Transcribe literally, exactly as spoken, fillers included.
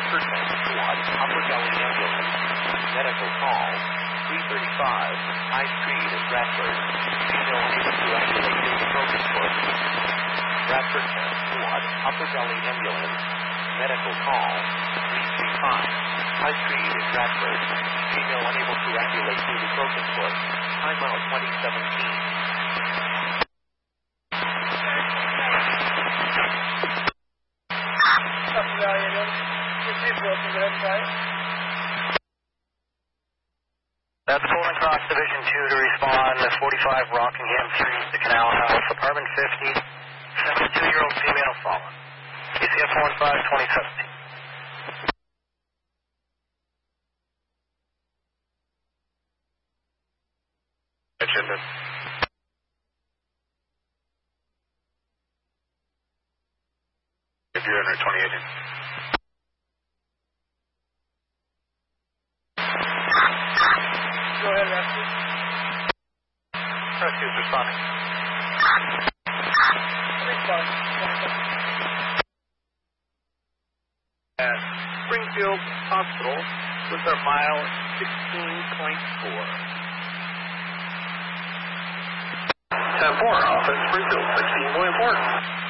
Bradford Squad, Upper Delhi Ambulance, medical call, three thirty-five, High Street in Bradford, female unable to ambulate due to broken foot. Bradford Squad, Upper Delhi Ambulance, medical call, three thirty-five, High Street in Bradford, female unable to ambulate due to broken foot, time out twenty seventeen. That's Fulton Cross Division two to respond to forty-five Rockingham Street, the Canal House, apartment fifty, seventy-two-year-old female fallen. K C F one five twenty seventeen. Agenda. If you're under twenty-eight. Go ahead, rescue. Rescue's responding. Respond. At Springfield Hospital with our mile sixteen point four. ten four, office Springfield sixteen point four.